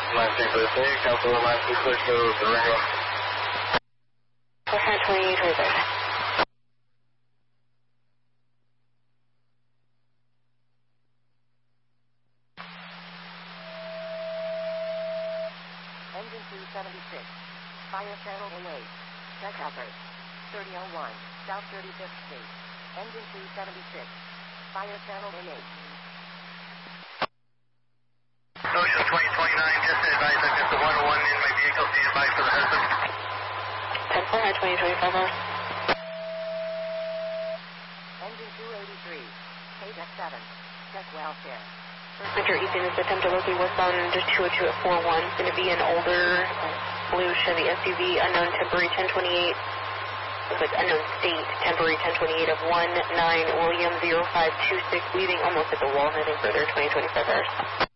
19 birthday, Council 926 to the Ringo. 428 reserve. Engine 276. Fire channel A8. Check effort. 3001, South 35th Street. Engine 276. Fire channel A8. Ocean 2029, just advised I've got the 101 in my vehicle, stand by for the husband. 10-4, 2025 hours. Engine 283. KDEC 7. Check welfare. Center Eastern is attempt to locate westbound 202 at 41. It's going to be an older blue Chevy SUV, unknown temporary 1028. Looks like unknown state, temporary 1028 of 19 William 0526, leaving almost at the wall, heading further 2025 hours.